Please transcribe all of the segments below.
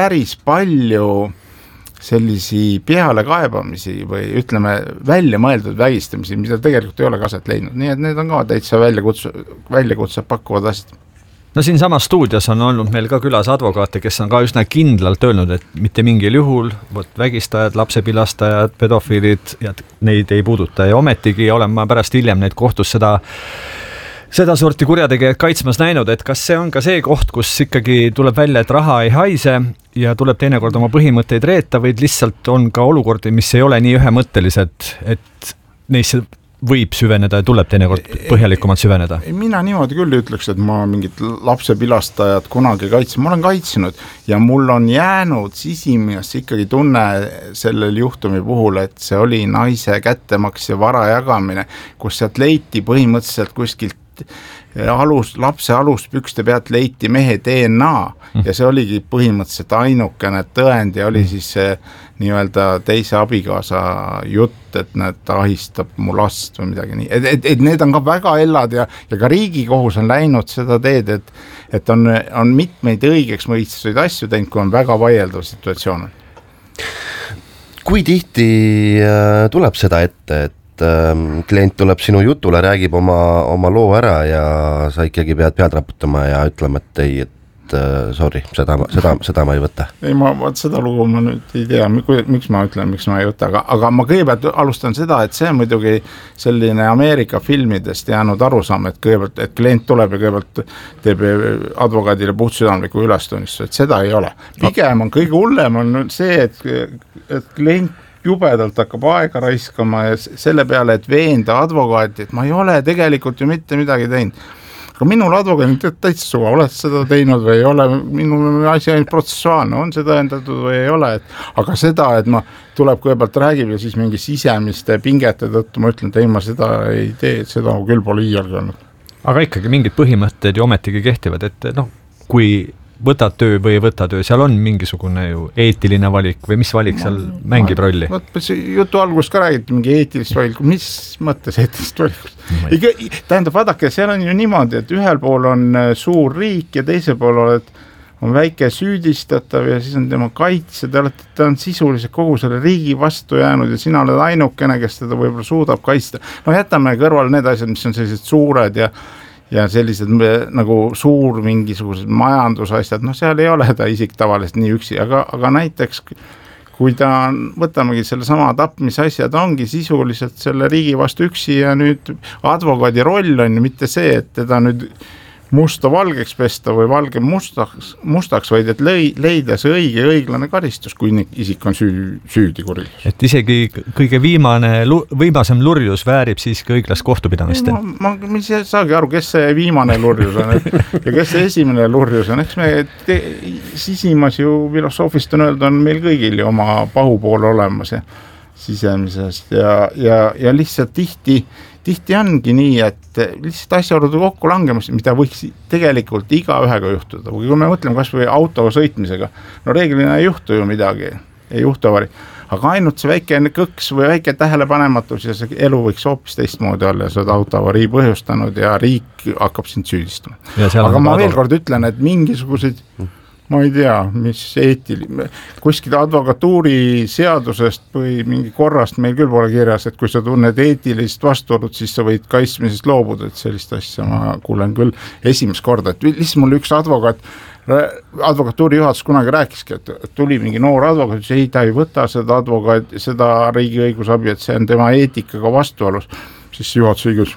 päris palju sellisi pealekaebamisi või ütleme välja mõeldud vägistamisi, mida tegelikult ei ole kaset leidnud. Nii et need on ka täitsa väljakutse pakkuvad asjad. No siin samas stuudios on olnud meil ka külas advokaate, kes on ka üsna kindlalt öelnud, et mitte mingil juhul vägistajad, lapsepilastajad, pedofiilid ja neid ei puuduta ja ometigi olen ma pärast hiljem neid kohtus seda sorti kurjategijad kaitsmas näinud, et kas see on ka see koht, kus ikkagi tuleb välja, et raha ei haise ja tuleb teinekord oma põhimõtteid reeta, või lihtsalt on ka olukordi, mis ei ole nii ühemõttelised, et neisse võib süveneda ja tuleb teinekord põhjalikumalt süveneda? Mina niimoodi küll ütleks, et ma mingit lapsepilastajat kunagi kaitsen. Ma olen kaitsnud ja mul on jäänud sisimias ikkagi tunne sellel juhtumi puhul, et see oli naise kättemaks ja vara jagamine, kus sealt leiti põhimõtteliselt kuskilt lapse aluspükste pealt leiti mehe DNA ja see oligi põhimõtteliselt ainukene tõend ja oli siis see nii-öelda teise abikaasa jutt, et ta ahistab mu last või midagi nii. Et need on ka väga ellad ja ka Riigikohus on läinud seda teed, et on mitmeid õigeks mõistvaid asju teinud, kui on väga vaieldav situatsioon. Kui tihti tuleb seda ette, et klient tuleb sinu jutule, räägib oma loo ära ja sa ikkagi pead raputama ja ütlema, et ei, sorry, seda ma ei võta. Ei, seda lugu ma nüüd ei tea, miks ma ütlen, miks ma ei võta, aga ma kõigepealt alustan seda, et see on muidugi selline Ameerika filmidest jäänud arusaam, et kõigepealt, et klient tuleb ja kõigepealt teeb advokaadile puhtsüdamliku ülestunnistu, et seda ei ole. Pigem on kõige hullem on see, et klient jubedalt hakkab aega raiskama ja selle peale, et veenda advokaati, et ma ei ole tegelikult ju mitte midagi teinud. Aga minul advokaat täitsa suva, oled seda teinud või ei ole, minul asi ainult protsessuaalne, on see tõendatud või ei ole, aga seda, et ma tuleb kõigepealt räägib ja siis mingi sisemiste pingete tõttu ma ütlen, et ei, ma seda ei tee, et seda küll pole iialgi olnud. Aga ikkagi mingid põhimõtted ju ometigi kehtivad, et kui võtad töö või ei võta töö, seal on mingisugune ju eetiline valik või mis valik seal mängib rolli? Jutu alguses ka räägiti mingi eetilist valiku, mis mõttes eetilist valikust? Tähendab, vaadake, seal on ju niimoodi, et ühel pool on suur riik ja teisel pool on väike süüdistatav ja siis on tema kaitse, ta on sisuliselt kogu selle riigi vastu jäänud ja sina oled ainukene, kes teda võib-olla suudab kaitsta. Jätame kõrval need asjad, mis on sellised suured ja sellised nagu suur mingisugused majandusasjad, seal ei ole ta isik tavaliselt nii üksi, aga näiteks kui ta võtamegi selle sama tapmisasjad, ongi sisuliselt selle riigi vastu üksi ja nüüd advokaadi roll on ju mitte see, et teda nüüd musta valgeks pesta või valge mustaks, vaid et leida see õige ja õiglane karistus, kui isik on süüdi kurjus. Et isegi kõige viimasem lurjus väärib siiski õiglast kohtupidamist. Ma ei saagi aru, kes see viimane lurjus on ja kes see esimene lurjus on. Eks me sisimas ju filosoofist on öelda, on meil kõigil ju oma pahupool olemas ja sisemisest ja lihtsalt tihti ongi nii, et lihtsalt asjaolude kokku langemas, mida võiks tegelikult igaühega juhtuda. Kui me mõtleme kas või autoga sõitmisega, reeglina ei juhtu ju midagi, ei juhtu avari. Aga ainult see väike kõks või väike tähelepanematus ja see elu võiks hoopis teistmoodi olla ja seda autoavarii põhjustanud ja riik hakkab sind süüdistama. Aga ma veel kord ütlen, et mingisuguseid ma ei tea, mis kuskil advokatuuri seadusest või mingi korrast meil küll pole kirjas, et kui sa tunned eetilist vastuolud, siis sa võid kaitsmisest loobuda, et sellist asja ma kuulen küll esimest korda, et lihtsalt mul üks advokatuuri juhatus kunagi rääkiski, et tuli mingi noor advokaat, et ei, ta ei võta seda riigi õigusabi, et see on tema eetikaga vastuolus. Siis juhatus õigus,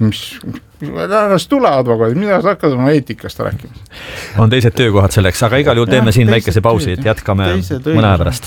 mis tule advokaadid, mida sa hakkad oma eetikast rääkima? On teised töökohad selleks, aga igal juhul teeme siin väikese pausi, et jätkame mõne aja pärast.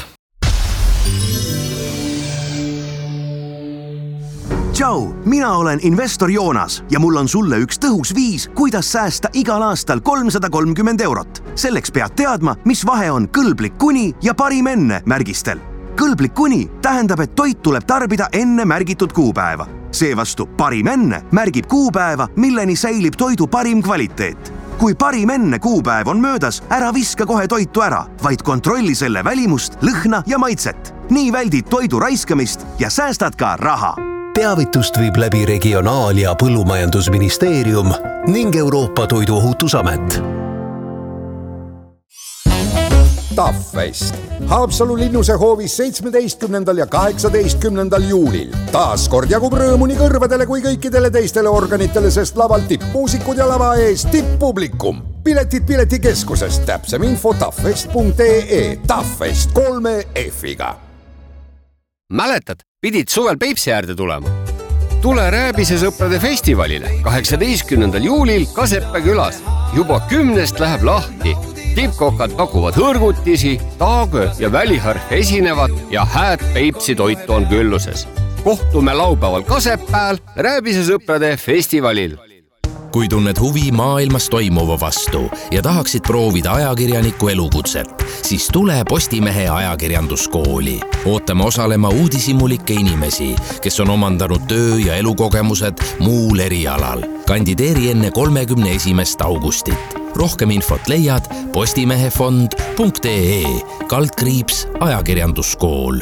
Tšau, mina olen investor Joonas ja mul on sulle üks tõhus viis, kuidas säästa igal aastal 330 €. Selleks pead teadma, mis vahe on kõlblik kuni ja parim enne märgistel. Kõlblik kuni tähendab, et toit tuleb tarbida enne märgitud kuupäeva. Seevastu parim enne märgib kuupäeva, milleni säilib toidu parim kvaliteet. Kui parim enne kuupäev on möödas, ära viska kohe toitu ära, vaid kontrolli selle välimust, lõhna ja maitset. Nii väldid toidu raiskamist ja säästad ka raha. Teavitust viib läbi Regionaal- ja Põllumajandusministeerium ning Euroopa Toiduohutusamet. TAF-fest. Haapsalu linnuse hoovis 17. ja 18. juulil. Taas kord jagub rõõmu nii kõrvadele kui kõikidele teistele organitele, sest laval tippmuusikud ja lava ees tipppublikum. Piletid piletikeskusest, täpsem info taffest.ee. TAF-fest 3 F-iga. Mäletad, pidid suvel Peipsi äärde tulema? Tule Rääbise sõprade festivalile 18. juulil Kaseppe külas. Juba 10 läheb lahti. Tippkokad pakuvad hõrgutisi, taagö ja väliharf esinevad ja hääd Peipsi toitu on külluses. Kohtume laupäeval Kasepääl Rääbise sõprade festivalil. Kui tunned huvi maailmas toimuva vastu ja tahaksid proovida ajakirjaniku elukutset, siis tule Postimehe ajakirjanduskooli. Ootame osalema uudishimulikke inimesi, kes on omandanud töö- ja elukogemused muul erialal. Kandideeri enne 31. augustit. Rohkem infot leiad postimehefond.ee /ajakirjanduskool.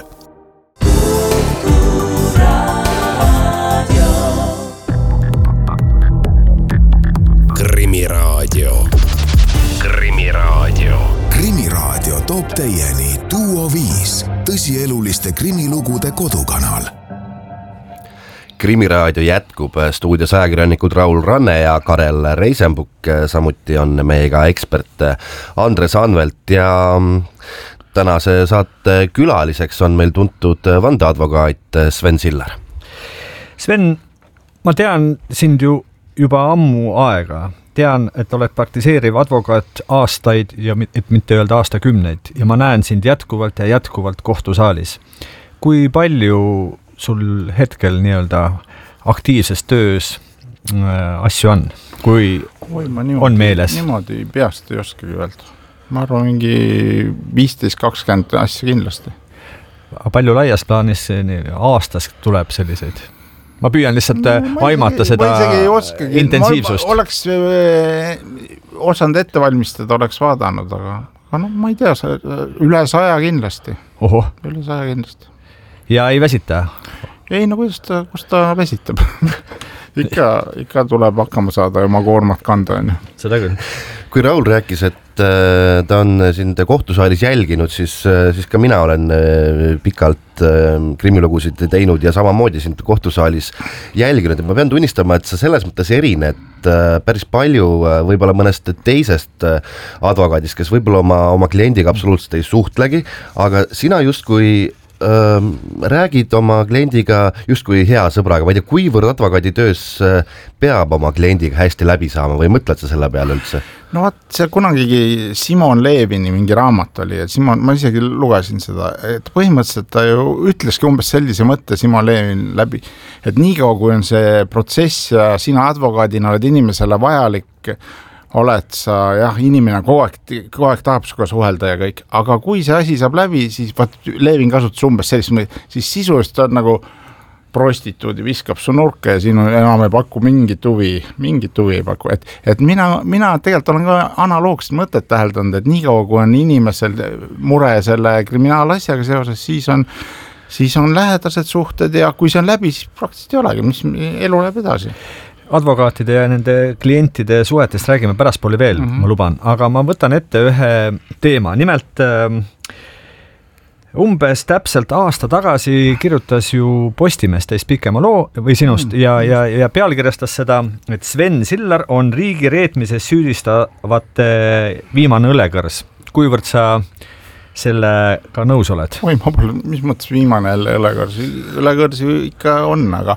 Krimiraadio. Krimiraadio toob teieni Duo 5, tõsieluliste krimilugude kodukanal. Krimiraadio jätkub, stuudios ajakirjanikud Raul Ranne ja Karel Reisenbuk, samuti on meiega ekspert Andres Anvelt ja tänase saate külaliseks on meil tuntud vandeadvokaat Sven Siller. Sven, ma tean sind ju juba ammu aega. Tean, et oled praktiseeriv advokaat aastaid ja et mitte öelda aastakümneid ja ma näen sind jätkuvalt kohtusaalis. Kui palju sul hetkel nii-öelda aktiivses töös asju on, kui on meeles? Niimoodi peast ei oskagi öelda. Ma arvan, mingi 15-20 asja kindlasti. Palju laias plaanis aastas tuleb selliseid? Ma püüan lihtsalt aimata seda intensiivsust. Ma oleks osanud ette valmistada, oleks vaadanud, aga ma ei tea, üle 100 kindlasti. Oho. Üle 100 kindlasti. Ja ei väsita? Ei, no kus ta väsitab. ikka tuleb hakkama saada oma koormat kanda. Seda küll. Kui Raul rääkis, et ta on sind kohtusaalis jälginud, siis ka mina olen pikalt krimilugusid teinud ja samamoodi sind kohtusaalis jälginud. Ja ma pean tunnistama, et sa selles mõttes erined päris palju võib-olla mõnest teisest advokaadist, kes võib-olla oma kliendiga absoluutselt ei suhtlegi, aga sina justkui räägid oma kliendiga justkui hea sõbraga. Ma ei tea, kuivõrd advokaaditöös peab oma kliendiga hästi läbi saama või mõtled sa selle peale üldse? No vaat, see kunagigi Simon Levini mingi raamat oli, et ma isegi lugesin seda, et põhimõtteliselt ta ju ütleski umbes sellise mõtte Simon Levin läbi, et niikaua kui on see protsess ja sina advokaadina oled inimesele vajalik, oled sa, inimene kogu aeg tahab suga suhelda ja kõik, aga kui see asi saab läbi, siis Levin kasutas umbes sellist, siis sisuliselt on nagu prostituudi viskab su nurka ja sinu enam ei paku mingit huvi ei paku, et mina tegelikult olen ka analoogset mõtet täheldanud, et niikaua kui on inimesel mure selle kriminaalasjaga seoses, siis on lähedased suhted ja kui see on läbi, siis praktiliselt ei olegi, mis elu läheb edasi. Advokaatide ja nende klientide suhetest räägime päraspooli veel, ma luban, aga ma võtan ette ühe teema. Nimelt umbes täpselt aasta tagasi kirjutas ju Postimees teist pikema loo või sinust ja pealkirjastas seda, et Sven Siller on riigi reetmises süüdistavate viimane õlekõrs. Kuivõrd sa sellega nõus oled? Oi, ma pole, mis mõttes viimane õlekõrs? Õlekõrs ikka on, aga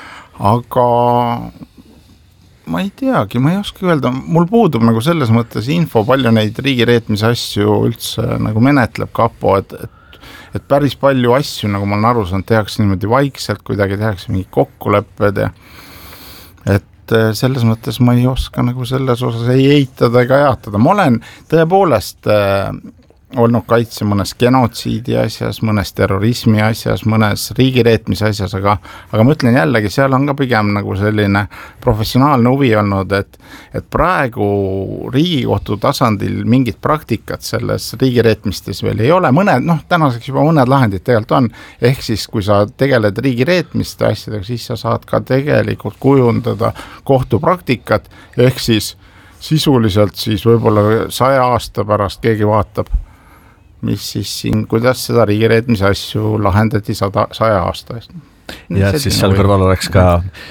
ma ei teagi, ma ei oska öelda, mul puudub nagu selles mõttes info, palju neid riigireetmise asju üldse nagu menetleb kapo, et päris palju asju, nagu ma olen aru saanud, tehakse niimoodi vaikselt, kuidagi tehakse mingi kokkulepped ja et selles mõttes ma ei oska nagu selles osas ei eitada ega jaatada. Ma olen tõepoolest olnud kaitse mõnes genotsiidi asjas, mõnes terrorismi asjas, mõnes riigireetmise asjas, aga ma ütlen jällegi, seal on ka pigem nagu selline professionaalne huvi olnud, et praegu Riigikohtu tasandil mingit praktikat selles riigireetmistes veel ei ole. Tänaseks juba mõned lahendid tegelikult on, ehk siis kui sa tegeled riigireetmiste asjadega, siis sa saad ka tegelikult kujundada kohtupraktikat, ehk siis sisuliselt siis võib-olla 100 aasta pärast keegi vaatab mis siis siin, kuidas seda riigireetmise asju lahendati 100 aasta eest. Ja siis seal kõrval oleks ka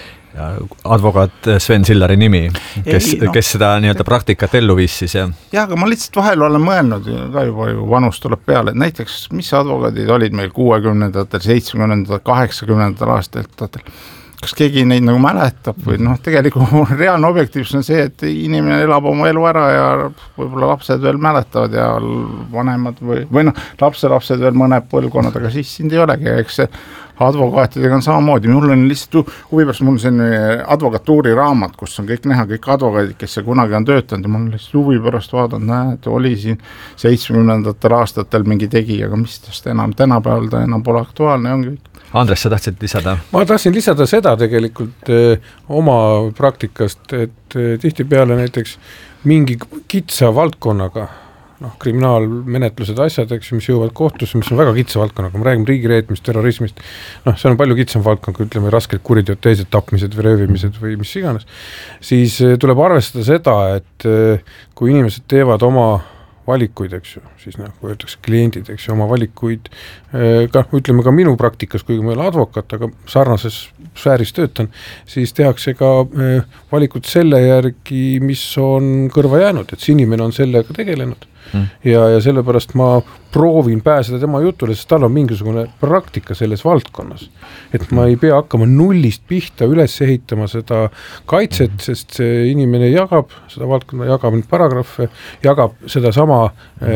advokaat Sven Sillari nimi, kes seda nii-öelda praktikat ellu viis siis. Ja, aga ma lihtsalt vahel olen mõelnud, ka juba vanus tuleb peale, et näiteks mis advokaadid olid meil 60-ndatel, 70-ndatel, 80-ndatel aastatel, kas keegi neid nagu mäletab või tegelikult reaalne objektiivsus on see, et inimene elab oma elu ära ja võib-olla lapsed veel mäletavad ja vanemad või lapselapsed veel mõned põlvkonnad, aga siis sind ei olegi, eks see advokaatidega on samamoodi, mul on lihtsalt huvipärast, mul on selline advokatuuri raamat, kus on kõik näha, kõik advokaadid, kes see kunagi on töötanud ja mul on lihtsalt huvipärast vaadanud, näed, oli siin 70-ndatel aastatel mingi tegi, aga mis tast enam, tänapäeval ta enam pole aktuaalne, ongi kõik. Andres, sa tahtsid lisada? Ma tahtsin lisada seda tegelikult oma praktikast, et tihtipeale näiteks mingi kitsa valdkonnaga, kriminaalmenetlused asjad, eks, mis jõuavad kohtusse, mis on väga kitsa valdkonnaga, ma räägin riigireetmist, terrorismist, see on palju kitsam valdkond, kui ütleme rasked kuriteod, teised tapmised või röövimised või mis iganes, siis tuleb arvestada seda, et kui inimesed teevad oma valikuid, eks ju, siis kui öeldakse kliendid, eks ju, oma valikuid, ütleme ka minu praktikas, kuigi ma ei ole advokaat, aga sarnases sfääris töötan, siis tehakse ka valikud selle järgi, mis on kõrva jäänud, et see inimene on sellega tegelenud. Ja sellepärast ma proovin pääseda tema jutule, sest tal on mingisugune praktika selles valdkonnas. Et ma ei pea hakkama nullist pihta üles ehitama seda kaitset, sest see inimene jagab seda valdkonda, jagab neid paragrahve, jagab seda sama,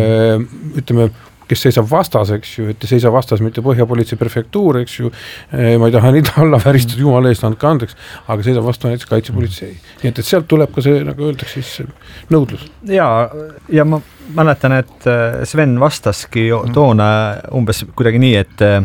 ütleme, kes seisab vastas, eks ju, et seisab vastas mitte Põhjapolitsei prefektuur, eks ju, ma ei taha neid alla väristada, jumala eest andke andeks, aga seisab vastu näiteks kaitsepolitsei. Nii et sealt tuleb ka see, nagu öeldakse, siis nõudlus. Ja ma mäletan, et Sven vastaski toona umbes kuidagi nii,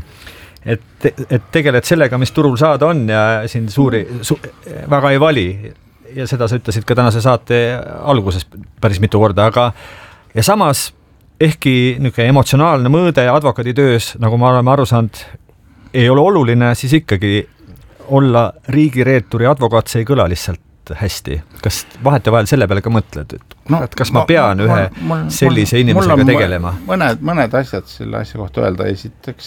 et tegeled sellega, mis turul saada on ja siin väga ei vali. Ja seda sa ütlesid ka tänase saate alguses päris mitu korda, aga ja samas ehkki niisugune emotsionaalne mõõde advokaaditöös, nagu ma oleme aru saanud, ei ole oluline, siis ikkagi olla riigireeturi advokaat, see ei kõla lihtsalt hästi. Kas vahetevahel selle peale ka mõtled, et kas ma pean ühe sellise inimesega tegelema? Mõned asjad selle asja kohta öelda. Esiteks,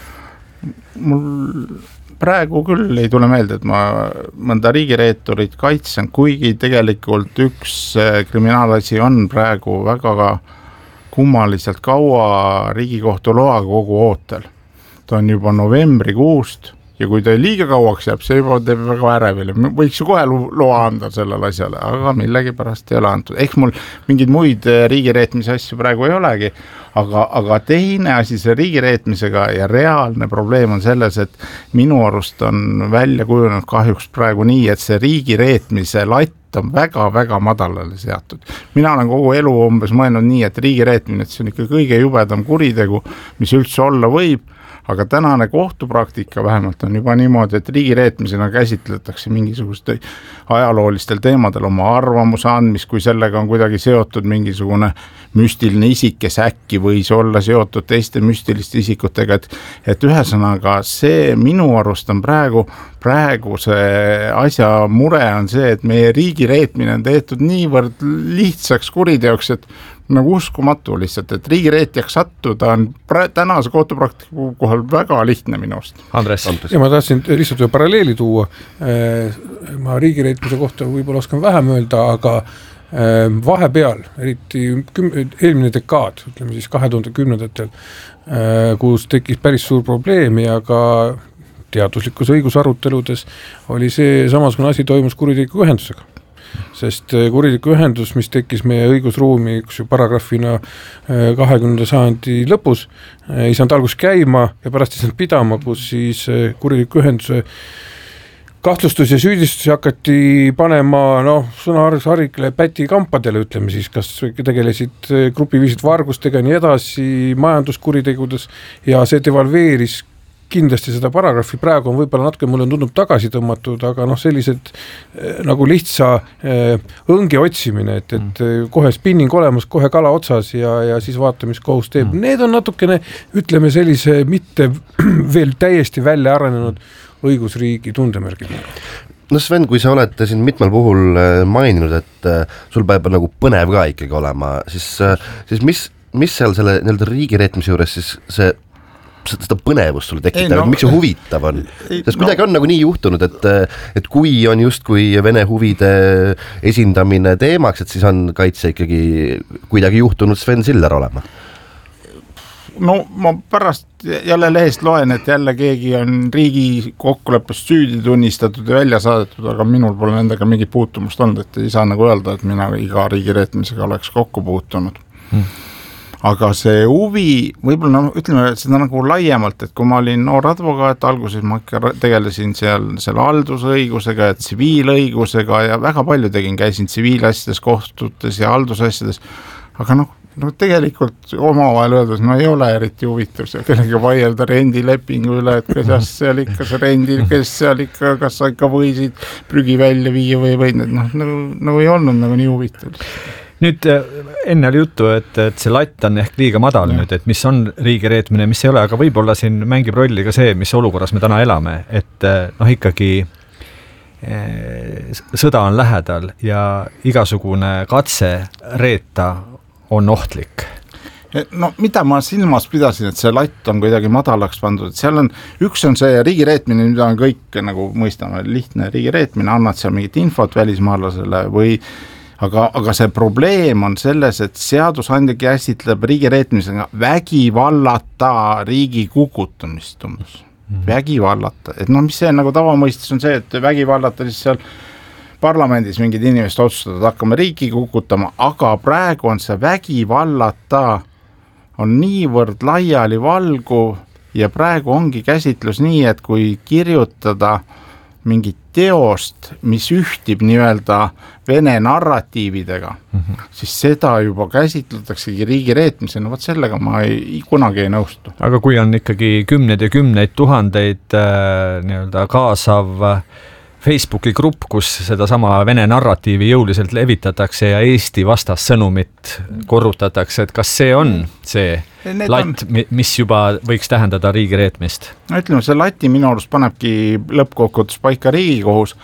mul praegu küll ei tule meelde, et ma mõnda riigireeturit kaitsen, kuigi tegelikult üks kriminaalasi on praegu väga kummaliselt kaua Riigikohtu loakogu ootel. Ta on juba novembrikuust ja kui ta liiga kauaks jääb, see juba teeb väga ärevile. Võiks ju kohe loa anda sellele asjale, aga millegi pärast ei ole antud. Ehk mul mingeid muid riigireetmise asju praegu ei olegi, aga teine asi see riigireetmisega ja reaalne probleem on selles, et minu arust on välja kujunenud kahjuks praegu nii, et see riigireetmise latt on väga-väga madalale seatud. Mina olen kogu elu umbes mõelnud nii, et riigireetmine, et see on ikka kõige jubedam kuritegu, mis üldse olla võib, aga tänane kohtupraktika vähemalt on juba niimoodi, et riigireetmisena käsitletakse mingisugust ajaloolistel teemadel oma arvamuse andmist, kui sellega on kuidagi seotud mingisugune müstiline isik, kes äkki võis olla seotud teiste müstiliste isikutega, et ühesõnaga see minu arust on praegu see asja mure on see, et meie riigireetmine on tehtud niivõrd lihtsaks kuriteoks, et nagu uskumatu lihtsalt, et riigireetjaks sattuda on tänase kohtupraktiku kohal väga lihtne minu arust. Andres. Ja ma tahtsin lihtsalt ühe paralleeli tuua. Ma riigireetmise kohta võib-olla oskan vähem öelda, aga vahepeal, eriti eelmine dekaad, ütleme siis 2010-ndatel, kus tekkis päris suur probleem ja ka teaduslikus õigusaruteludes oli see samasugune asi toimus kuriteeliku ühendusega. Sest kuriteeliku ühendus, mis tekkis meie õigusruumi paragrahvina 20. sajandi lõpus, ei saanud alguses käima ja pärast ei saanud pidama, kus siis kuriteeliku ühenduse kahtlustus ja süüdistusi hakati panema sõnaharikle pätikampadele, ütleme siis, kas tegelesid grupiviisid vargustega nii edasi majanduskuritegudest ja see devalveeris kindlasti seda paragrahvi praegu on võib-olla natuke mulle tundub tagasi tõmmatud, aga sellised nagu lihtsa õnge otsimine, et kohe spinning olemas, kohe kala otsas ja siis vaata, mis kohus teeb. Need on natukene, ütleme sellise mitte veel täiesti välja arenenud õigusriigi tundemärgid. No Sven, kui sa oled siin mitmel puhul maininud, et sul peab nagu põnev ka ikkagi olema, siis mis seal selle nii-öelda riigireetmise juures siis seda põnevust sulle tekitab, miks see huvitav on? Sest kuidagi on nagu nii juhtunud, et kui on justkui Vene huvide esindamine teemaks, et siis on kaitse ikkagi kuidagi juhtunud Sven Siller olema. No ma pärast jälle lehest loen, et jälle keegi on riigi kokkuleppest süüdi tunnistatud ja välja saadetud, aga minul pole nendega mingit puutumust olnud, et ei saa nagu öelda, et mina iga riigireetmisega oleks kokku puutunud. Aga see huvi, võib-olla ütleme seda nagu laiemalt, et kui ma olin noor advokaat, alguses ma tegelesin seal haldusõigusega ja tsiviilõigusega ja väga palju käisin tsiviilasjades, kohtutes ja haldusasjades, aga no tegelikult omavahel öeldes, ei ole eriti huvitav seal kellega vaielda rendilepingu üle, et kuidas seal ikka see rendi, kes seal ikka, kas sa ikka võisid prügi välja viia või võid, nagu ei olnud nagu nii huvitav. Nüüd enne oli juttu, et see latt on ehk liiga madal nüüd, et mis on riigireetmine, mis ei ole, aga võib-olla siin mängib rolli ka see, mis olukorras me täna elame, et ikkagi sõda on lähedal ja igasugune katse reeta on ohtlik. No mida ma silmas pidasin, et see latt on kuidagi madalaks pandud, et seal on, üks on see riigireetmine, mida on kõik nagu mõistame, lihtne riigireetmine, annad seal mingit infot välismaalasele või aga see probleem on selles, et seadusandja käsitleb riigireetmisega vägivallata riigi kukutamist umbes. Vägivallata, et mis see nagu tavamõistes on see, et vägivallata siis seal parlamendis mingid inimesed otsustavad, hakkame riiki kukutama, aga praegu on see vägivallata on niivõrd laiali valguv ja praegu ongi käsitlus nii, et kui kirjutada mingit teost, mis ühtib nii-öelda Vene narratiividega, siis seda juba käsitletaksegi riigireetmisena, võt sellega ma kunagi ei nõustu. Aga kui on ikkagi kümneid ja kümneid tuhandeid nii-öelda kaasav Facebooki grupp, kus seda sama Vene narratiivi jõuliselt levitatakse ja Eesti vastas sõnumit korrutatakse, et kas see on see latt, mis juba võiks tähendada riigireetmist? No ütleme, see lati minu arust panebki lõppkokkuvõttes paika Riigikohus,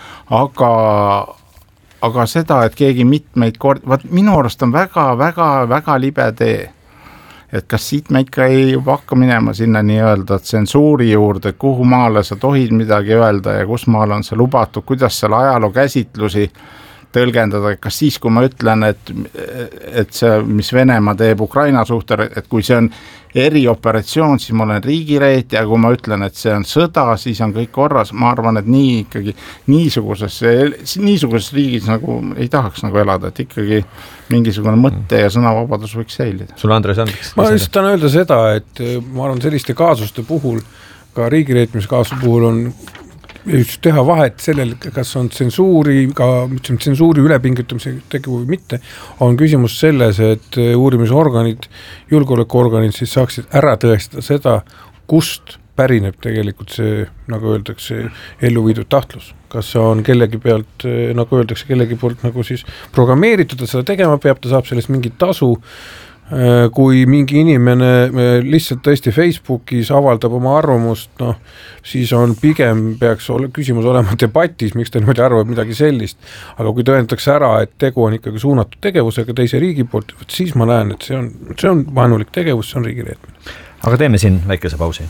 aga seda, et keegi mitmeid minu arust on väga libe tee. Et kas siit me ikka ei hakka minema sinna nii-öelda tsensuuri juurde, kuhu maale sa tohid midagi öelda ja kus maal on see lubatud, kuidas seal ajaloo käsitlusi tõlgendada, kas siis, kui ma ütlen, et see, mis Venemaa teeb Ukraina suhte, et kui see on erioperatsioon, siis ma olen riigireet ja kui ma ütlen, et see on sõda, siis on kõik korras, ma arvan, et nii ikkagi niisuguses riigis nagu ei tahaks nagu elada, et ikkagi mingisugune mõtte ja sõnavabadus võiks säilida. Sul Andres Andriks? Ma just tahan öelda seda, et ma arvan selliste kaasuste puhul, ka riigireetmise kaasuse puhul on just teha vahet sellel, kas on tsensuuri ülepingutamise tegu või mitte, on küsimus selles, et uurimisorganid, julgeolekuorganid siis saaksid ära tõestada seda, kust pärineb tegelikult see, nagu öeldakse, elluviidud tahtlus. Kas see on kellegi pealt, nagu öeldakse, kellegi poolt nagu siis programmeeritud, et seda tegema peab, ta saab sellest mingit tasu, kui mingi inimene lihtsalt tõesti Facebookis avaldab oma arvamust, siis on pigem peaks küsimus olema debatis, miks ta niimoodi arvab midagi sellist, aga kui tõendatakse ära, et tegu on ikkagi suunatud tegevusega teise riigi poolt, siis ma näen, et see on vaenulik tegevus, see on riigireetmine. Aga teeme siin väikese pausi.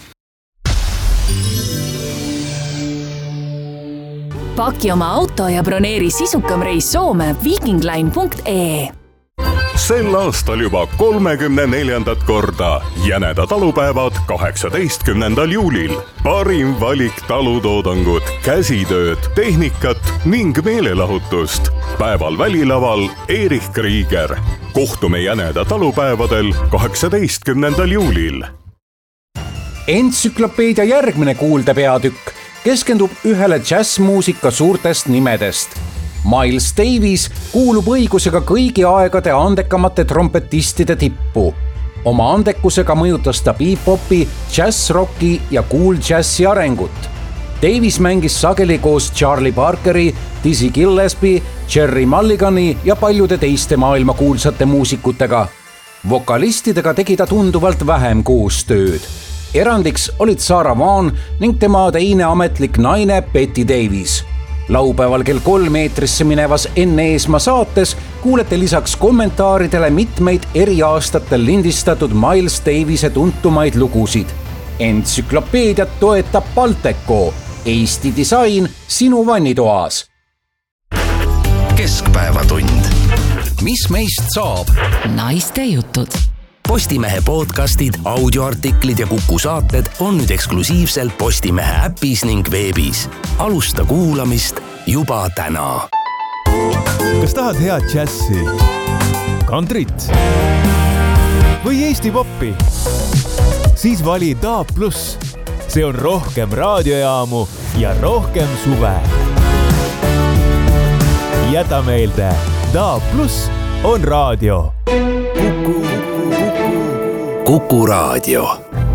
Paki oma auto ja broneeri sisukam reis Soome vikingline.ee. Sel aastal juba 34. korda Jäneda talupäevad 18. juulil. Parim valik talutoodangut, käsitööd, tehnikat ning meelelahutust. Päeval välilaval Erich Krieger. Kohtume Jäneda talupäevadel 18. juulil. Entsüklopeedia järgmine kuuldepeatükk keskendub ühele džässmuusika suurtest nimedest. Miles Davis kuulub õigusega kõigi aegade andekamate trompetistide tippu. Oma andekusega mõjutas ta bebop'i, džässrocki ja cool džässi arengut. Davis mängis sageli koos Charlie Parkeri, Dizzy Gillespie, Jerry Mulligani ja paljude teiste maailma kuulsate muusikutega. Vokalistidega tegi ta tunduvalt vähem koostööd. Erandiks olid Sarah Vaughan ning tema teine ametlik naine Betty Davis. laupäeval kell 3 eetrisse minevas Enne Eesmaa saates kuulete lisaks kommentaaridele mitmeid eri aastatel lindistatud Miles Davise tuntumaid lugusid. Entsüklopeediat toetab Balteco, Eesti disain sinu vannitoas. Keskpäevatund. Mis meist saab? Naiste jutud. Postimehe podcastid, audioartiklid ja Kuku saated on nüüd eksklusiivselt Postimehe äpis ning veebis. Alusta kuulamist juba täna. Kas tahad head džässi, kantrit või Eesti poppi? Siis vali DAB+. See on rohkem raadiojaamu ja rohkem suve. Jäta meelde, DAB+ on raadio. Kuku raadio.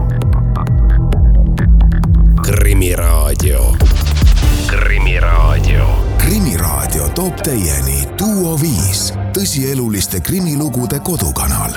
Krimiraadio. Krimiraadio. Krimiraadio toob teieni Duo 5, tõsieluliste krimilugude kodukanal.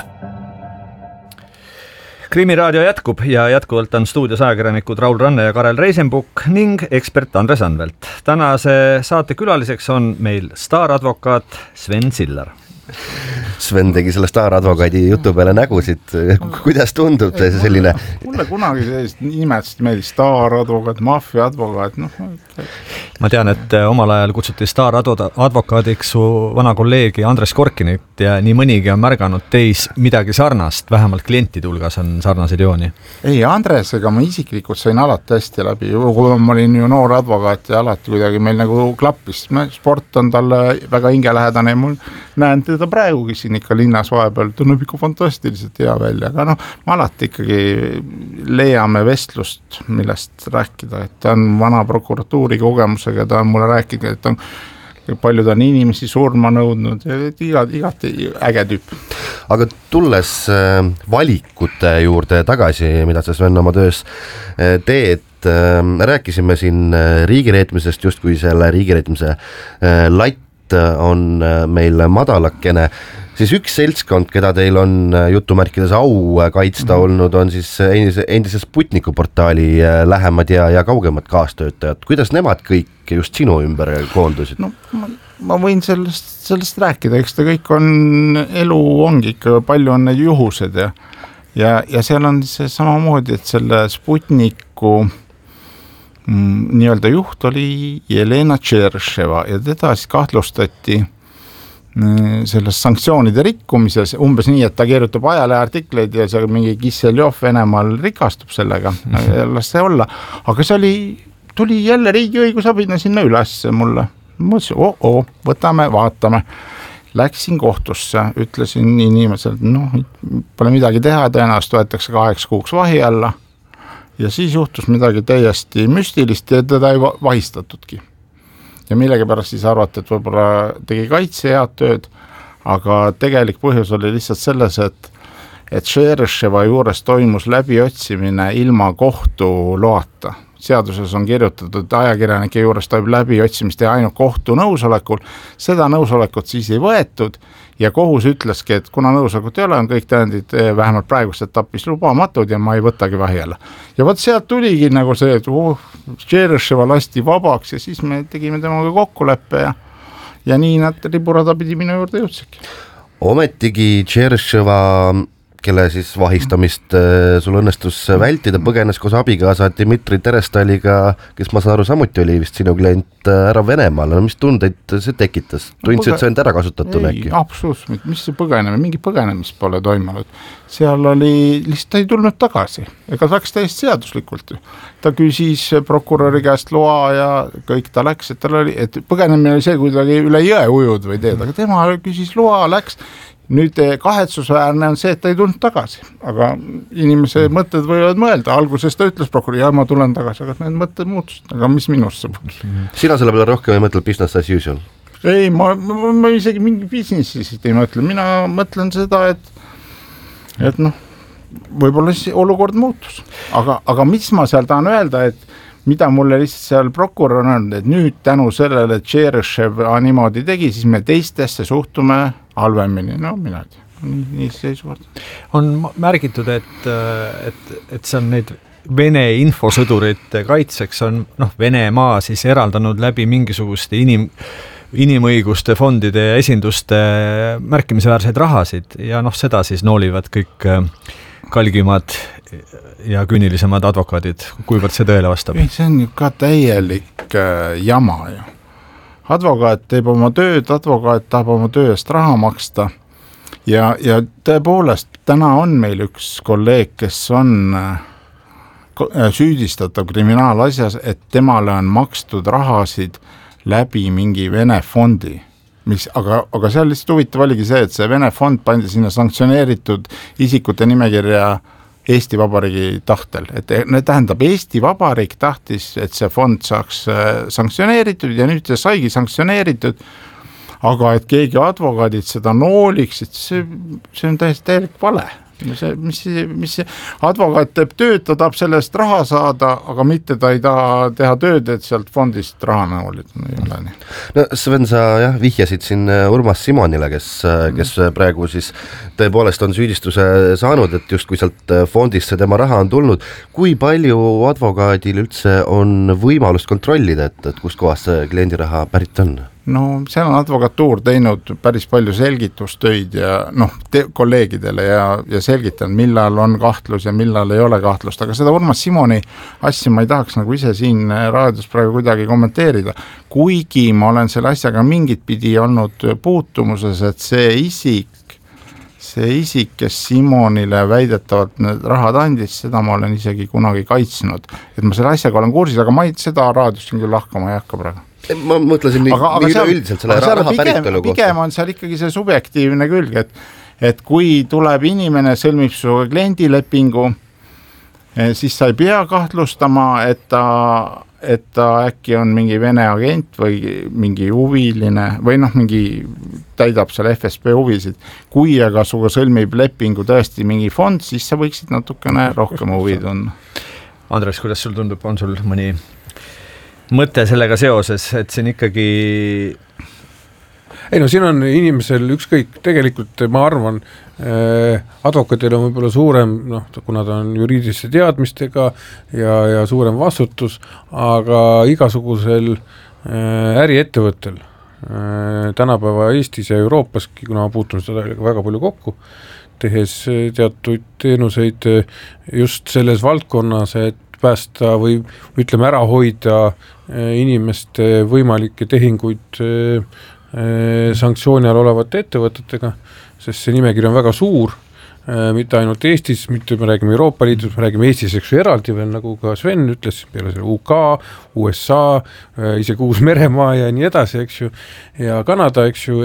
Krimiraadio jätkub ja jätkuvalt on stuudios ajakirjanikud Raul Ranne ja Karel Reisenbuk ning ekspert Andres Anvelt. Tänase saate külaliseks on meil staaradvokaat Sven Siller. Sven tegi selle staaradvokaadi jutu peale nägusid. Kuidas tundub see selline? Mulle kunagi sellist nimetasid meeldis staaradvokaat, maffiaadvokaat. Ma tean, et omal ajal kutsuti staaradvokaadiks su vana kolleegi Andres Korkinit ja nii mõnigi on märganud teis midagi sarnast, vähemalt klientide hulgas on sarnaseid jooni. Ei, Andresega ma isiklikult sain alati hästi läbi. Kui ma olin ju noor advokaat ja alati kuidagi meil nagu klappis. Sport on talle väga hingelähedane ja mul näen teda praegugi siin ikka linnas vahepeal, tunneb ikka fantastiliselt hea välja, aga ma alati ikkagi leiame vestlust, millest rääkida, et ta on vana prokuratuuri kogemusega, ta on mulle rääkinud, et on paljud on inimesi surma nõudnud, igati äge tüüp. Aga tulles valikute juurde tagasi, mida sa Sven oma töös teed, rääkisime siin riigireetmisest, just kui selle riigireetmise latt on meil madalakene, siis üks seltskond, keda teil on jutumärkides au kaitsta olnud, on siis endise Sputniku portaali lähemad ja kaugemad kaastöötajad. Kuidas nemad kõik just sinu ümber koondusid? No, ma võin sellest rääkida, eks ta kõik on, elu ongi ikka, palju on need juhused ja seal on see samamoodi, et selle Sputniku nii-öelda juht oli Jelena Tšerševa ja teda siis kahtlustati selles sanktsioonide rikkumises, umbes nii, et ta kirjutab ajaleheartikleid ja see mingi Kisseljov Venemaal rikastub sellega, las see olla. Aga see tuli jälle riigiõigusabina sinna üles mulle. Mõtlesin, võtame, vaatame. Läksin kohtusse, ütlesin inimesel, pole midagi teha, tõenäoliselt võetakse 8 kuuks vahi alla. Ja siis juhtus midagi täiesti müstilist ja teda ei vahistatudki. Ja millegi pärast siis arvati, et võib-olla tegi kaitse head tööd, aga tegelik põhjus oli lihtsalt selles, et Tšerševa juures toimus läbiotsimine ilma kohtu loata. Seaduses on kirjutatud, et ajakirjanike juures toimub läbiotsimist ja ainult kohtu nõusolekul. Seda nõusolekut siis ei võetud ja kohus ütleski, et kuna nõusolekut ei ole, on kõik tõendid vähemalt praegust etapis lubamatud ja ma ei võtagi vahi alla. Ja võt sealt tuligi nagu see, et Tšerševa lasti vabaks ja siis me tegime temaga kokkuleppe ja nii nad riburada pidi minu juurde jõudsidki. Ometigi Tšerševa, kelle siis vahistamist sul õnnestus vältida, põgenes koos abikaasa Dmitri Terestaliga, kes ma saan aru samuti oli vist sinu klient ära Venemaal. Mis tundeid see tekitas? Tundsid, et see on ära kasutatud äkki? Ei, absoluutselt, mis see mingi põgenemist pole toimunud. Seal oli, lihtsalt ta ei tulnud tagasi, ega ta läks täiesti seaduslikult. Ta küsis prokuröri käest loa ja kõik ta läks, et põgenemine oli see, kui ta üle jõe ujud või teed, aga tema küsis loa, läks. Nüüd kahetsusväärne on see, et ta ei tulnud tagasi, aga inimese mõtted võivad mõelda. Alguses ta ütles prokuröri, ja ma tulen tagasi, aga need mõtted muutusid, aga mis minust see puudus? Sina selle peale rohkem ei mõtle business as usual? Ei, ma isegi mingi businessist ei mõtle. Mina mõtlen seda, et võib-olla olukord muutus. Aga mis ma seal tahan öelda, et mida mulle lihtsalt seal prokurör on, et nüüd tänu sellele, et Tšeršev niimoodi tegi, siis me teistesse suhtume halvemini, mina ei tea, nii seisukohad. On märgitud, et see on neid Vene infosõdurite kaitseks on Venemaa siis eraldanud läbi mingisuguste inimõiguste fondide ja esinduste märkimisväärseid rahasid ja seda siis noolivad kõik kalgimad ja küünilisemad advokaadid, kuivõrd see tõele vastab? See on ju ka täielik jama ju. Advokaat teeb oma tööd, advokaat tahab oma töö eest raha maksta ja tõepoolest täna on meil üks kolleeg, kes on süüdistatav kriminaalasjas, et temale on makstud rahasid läbi mingi Vene fondi. Aga seal lihtsalt huvitav oligi see, et see Vene fond pandi sinna sanktsioneeritud isikute nimekirja Eesti Vabariigi tahtel. Et tähendab, Eesti Vabariik tahtis, et see fond saaks sanktsioneeritud ja nüüd see saigi sanktsioneeritud, aga et keegi advokaadid seda nooliks, et see on täielik vale. Mis advokaat teeb tööd, ta tahab sellest raha saada, aga mitte ta ei taha teha tööd, et sealt fondist raha noolid. No Sven, sa vihjasid siin Urmas Simonile, kes praegu siis tõepoolest on süüdistuse saanud, et just kui sealt fondist tema raha on tulnud. Kui palju advokaadil üldse on võimalust kontrollida, et kust kohast see kliendi raha pärit on? No seal on advokatuur teinud päris palju selgitustöid ja kolleegidele ja selgitanud, millal on kahtlus ja millal ei ole kahtlust, aga seda Urmas Simoni asja ma ei tahaks nagu ise siin raadios praegu kuidagi kommenteerida, kuigi ma olen selle asjaga mingit pidi olnud puutumuses, et see isik, kes Simonile väidetavalt need rahad andis, seda ma olen isegi kunagi kaitsnud, et ma selle asjaga olen kursis, aga ma seda raadios siin küll lahkama ei hakka praegu. Ma mõtlesin üleüldiselt selle raha päritolu kohta. Pigem on seal ikkagi see subjektiivne külg, et kui tuleb inimene, sõlmib su kliendilepingu, siis sa ei pea kahtlustama, et ta äkki on mingi Vene agent või mingi huviline või mingi täidab seal FSB huvisid. Kui aga suga sõlmib lepingu tõesti mingi fond, siis sa võiksid natukene rohkem huvi tunda. Andres, kuidas sul tundub, on sul mõni mõte sellega seoses, et siin ikkagi... Ei siin on inimesel ükskõik, tegelikult ma arvan, advokaadil on võib-olla suurem, kuna ta on juriidiliste teadmistega ja suurem vastutus, aga igasugusel äriettevõttel tänapäeva Eestis ja Euroopaski, kuna ma puutun seda väga palju kokku, tehes teatud teenuseid just selles valdkonnas, et päästa või ütleme ära hoida inimeste võimalikke tehinguid sanktsiooni all olevate ettevõtetega, sest see nimekiri on väga suur, mitte ainult Eestis, mitte me räägime Euroopa Liidus, me räägime Eestis eraldi veel, nagu ka Sven ütles, peale selle UK, USA, isegi Uus-Meremaa ja nii edasi, eks ju, ja Kanada, eks ju,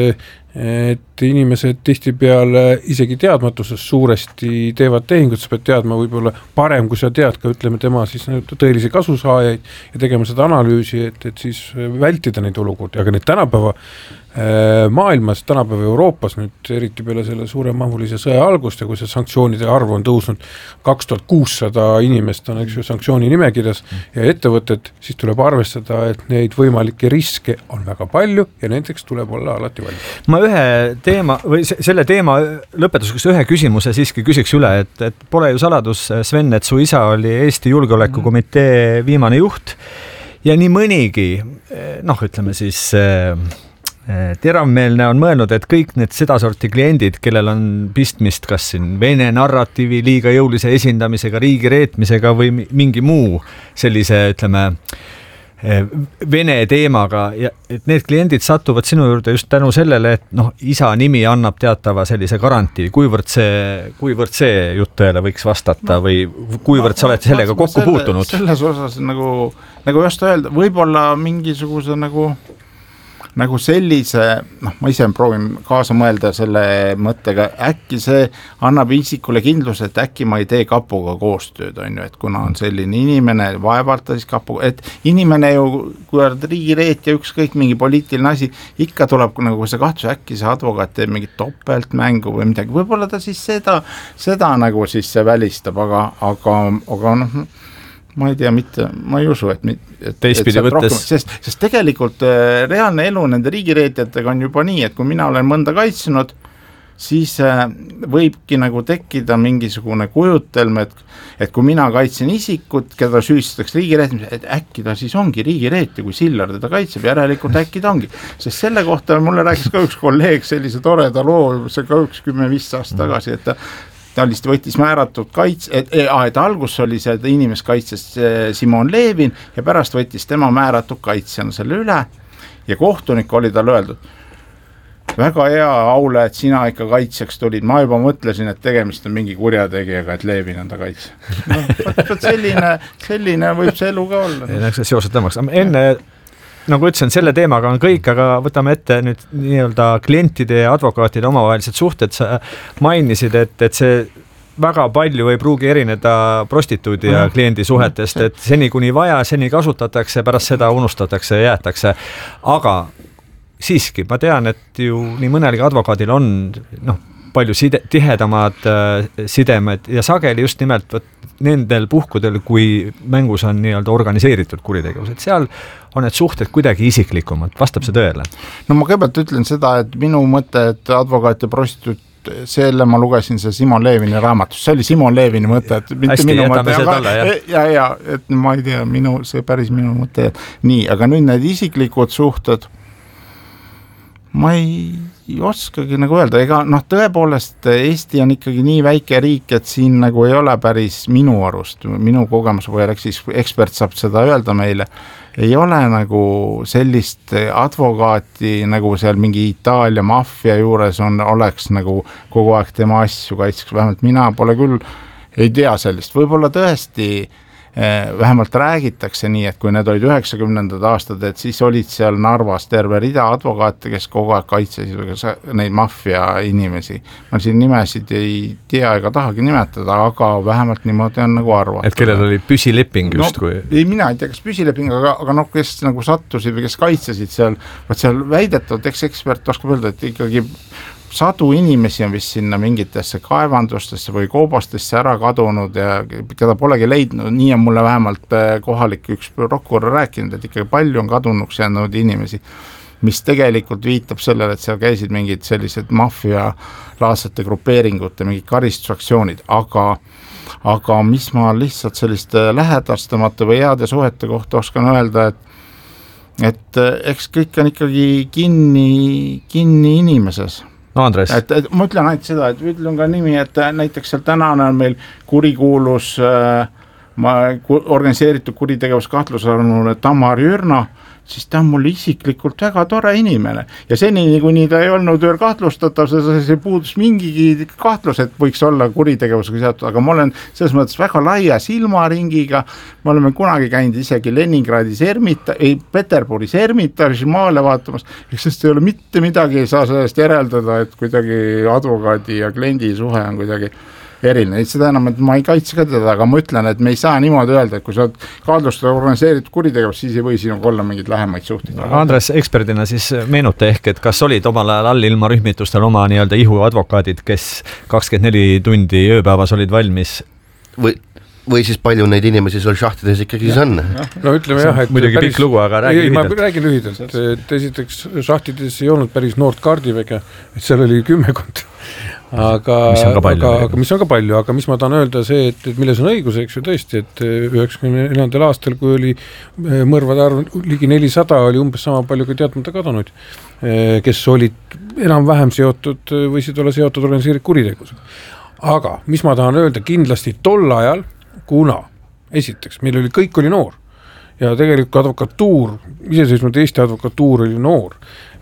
et inimesed tihtipeale isegi teadmatuses suuresti teevad tehingut, sa pead teadma võib-olla parem, kui sa tead ka, ütleme tema siis tõelisi kasusaajaid ja tegema seda analüüsi, et siis vältida neid olukordi, aga need tänapäeva maailmas, tänapäeva Euroopas nüüd eriti peale selle suuremahulise sõja algust ja kui see sanktsioonide arv on tõusnud 2600 inimest on sanktsiooni nimekirjas ja ettevõtted, siis tuleb arvestada, et neid võimalikke riske on väga palju ja nendeks tuleb olla alati valmis. Ma ühe teema või selle teema lõpetuseks ühe küsimuse siiski küsiks üle, et pole ju saladus, Sven, et su isa oli Eesti Julgeolekukomitee viimane juht ja nii mõnigi, ütleme siis teravmeelne on mõelnud, et kõik need sedasorti kliendid, kellel on pistmist kas siin Vene narratiivi liiga jõulise esindamisega, riigi reetmisega või mingi muu sellise, ütleme, Vene teemaga ja et need kliendid satuvad sinu juurde just tänu sellele, et isa nimi annab teatava sellise garantii, kuivõrd see jutt tõele võiks vastata või kuivõrd sa oled sellega kokku puutunud? Selles osas nagu just öelda, võib-olla mingisuguse nagu sellise, ma ise proovin kaasa mõelda selle mõttega, äkki see annab isikule kindluse, et äkki ma ei tee kapuga koostööd, et kuna on selline inimene, vaevalt ta siis kapuga, et inimene ju, kui oled riigireet ja ükskõik mingi poliitiline asi, ikka tuleb nagu see kahtlus, äkki see advokaat teeb mingit topeltmängu või midagi, võib-olla ta siis seda nagu siis see välistab, aga ma ei tea, ma ei usu, et teistpidi võttes. Sest tegelikult reaalne elu nende riigireetjatega on juba nii, et kui mina olen mõnda kaitsnud, siis võibki nagu tekkida mingisugune kujutelm, et kui mina kaitsen isikut, keda süüdistatakse riigireetmises, et äkki ta siis ongi riigireetja, kui Sillar teda kaitseb, järelikult äkki ta ongi. Sest selle kohta mulle rääkis ka üks kolleeg sellise toreda loo, see ka 10-15 aastat tagasi, et ta lihtsalt võttis määratud et algus oli see, et inimest kaitses Simon Levin ja pärast võttis tema määratud kaitsjana selle üle ja kohtunik oli tal öeldud, väga hea, Aule, et sina ikka kaitsjaks tulid, ma juba mõtlesin, et tegemist on mingi kurjategijaga, et Levin on ta kaitsja. No, selline võib see elu ka olla. Seosed tõmmaks. Enne nagu ütlesin, selle teemaga on kõik, aga võtame ette nüüd nii-öelda klientide ja advokaatide omavahelised suhted. Sa mainisid, et see väga palju ei pruugi erineda prostituudi ja kliendi suhetest, et seni kuni vaja, seni kasutatakse, pärast seda unustatakse ja jäetakse. Aga siiski, ma tean, et ju nii mõnelgi advokaadil on palju tihedamad sidemed ja sageli just nimelt nendel puhkudel, kui mängus on nii-öelda organiseeritud kuritegevus, et seal on need suhted kuidagi isiklikumad, vastab see tõele? No ma kõigepealt ütlen seda, et minu mõte, et advokaat ja prostituut, selle ma lugesin see Simon Levini raamatus, see oli Simon Levini mõte, et mitte hästi, minu mõte, ja, et ma ei tea, see päris minu mõte, nii, aga nüüd need isiklikud suhted, ma ei oskagi nagu öelda, ega tõepoolest Eesti on ikkagi nii väike riik, et siin nagu ei ole päris minu arust, minu kogemus või siis ekspert saab seda öelda meile, ei ole nagu sellist advokaati nagu seal mingi Itaalia maffia juures oleks nagu kogu aeg tema asju kaitseks, vähemalt mina pole küll, ei tea sellist, võib-olla tõesti vähemalt räägitakse nii, et kui need olid 90. aastad, et siis olid seal Narvas terve rida advokaate, kes kogu aeg kaitsesid neid maffia inimesi. Ma siin nimesid ei tea ega tahagi nimetada, aga vähemalt niimoodi on nagu arvata. Et kellel oli püsileping just kui? Ei, mina ei tea, kas püsileping, aga kes nagu sattusid või kes kaitsesid seal, väidetavalt ekspert oskab öelda, et ikkagi sadu inimesi on vist sinna mingitesse kaevandustesse või koobastesse ära kadunud ja keda polegi leidnud, nii on mulle vähemalt kohalik üks prokurör rääkinud, et ikkagi palju on kadunuks jäänud inimesi, mis tegelikult viitab sellele, et seal käisid mingid sellised maffia-laadsete grupeeringute, mingid karistusaktsioonid, aga mis ma lihtsalt selliste lähedastamata või heade suhete kohta oskan öelda, et eks kõik on ikkagi kinni inimeses. No Andres. Et ma ütlen ainult seda, et ütlen ka nimi, et näiteks seal tänane on meil kurikuulus organiseeritud kuritegevus kahtlusalune Tamar Jürna, siis ta on mul isiklikult väga tore inimene ja senini, kuni ta ei olnud veel kahtlustatav, see puudus mingigi kahtlus, et võiks olla kuritegevusega seotud, aga ma olen selles mõttes väga laia silmaringiga, me oleme kunagi käinud isegi Leningradis Peterburis Ermitažis maale vaatamas, sest ei ole mitte midagi, ei saa sellest järeldada, et kuidagi advokaadi ja kliendi suhe on kuidagi eriline, seda enam, et ma ei kaitse ka teda, aga ma ütlen, et me ei saa niimoodi öelda, et kui sa oled kaadlustada organiseeritud kuritegevus, siis ei või sinuga olla mingid lähemaid suhteid. Andres, eksperdina siis meenuta ehk, et kas olid omal ajal allilma rühmitustel oma nii-öelda ihuadvokaadid, kes 24 tundi ööpäevas olid valmis? Või siis palju neid inimesi sul šahtides ikkagi siis on? No ütleme jah, et muidugi pikk lugu, aga räägi lühidalt. Ma räägin lühidalt, et esiteks šahtides ei olnud päris noort kaardiväge, et seal oli 10 aga mis on ka palju, aga mis ma tahan öelda see, et milles on õigus, eks ju tõesti, et 94. aastal, kui oli mõrvade arv ligi 400, oli umbes sama palju kui teadmata kadunud, kes olid enam-vähem seotud, võisid olla seotud organiseeritud kuritegevusega. Aga mis ma tahan öelda, kindlasti tol ajal, kuna esiteks, meil oli, kõik oli noor ja tegelikult advokatuur, iseseisvalt Eesti advokatuur oli noor,